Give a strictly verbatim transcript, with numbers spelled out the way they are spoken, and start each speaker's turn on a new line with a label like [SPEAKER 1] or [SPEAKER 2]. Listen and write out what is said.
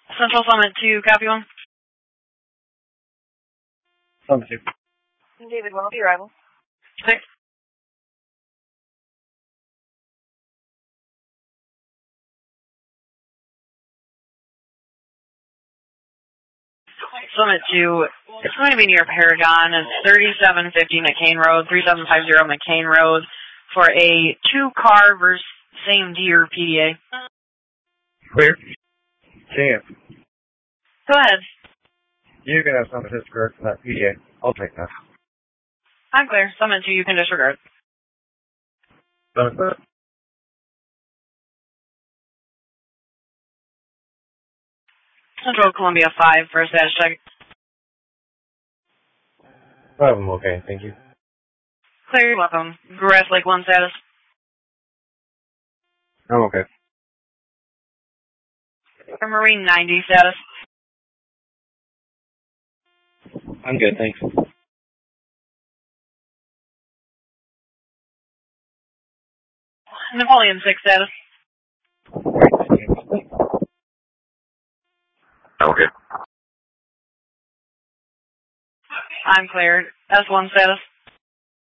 [SPEAKER 1] Central Summit two, copy one.
[SPEAKER 2] Summit two.
[SPEAKER 1] David, one will be arrival. Six. Summit two, it's going to be near Paragon. It's thirty-seven fifty McCain Road, thirty-seven fifty McCain Road for a two-car versus same D or P D A.
[SPEAKER 2] Clear. Chance.
[SPEAKER 1] Go ahead.
[SPEAKER 2] You can have Summit disregard for that P D A. I'll take that.
[SPEAKER 1] I'm clear. Summit two, you can disregard.
[SPEAKER 2] Summit two.
[SPEAKER 1] Central Columbia five for a status check.
[SPEAKER 2] I'm okay, thank you.
[SPEAKER 1] Clear, you're welcome. Grass Lake one status.
[SPEAKER 2] I'm okay.
[SPEAKER 1] For Marine ninety status.
[SPEAKER 2] I'm good, thanks.
[SPEAKER 1] Napoleon six status.
[SPEAKER 2] Okay.
[SPEAKER 1] I'm cleared. S one status.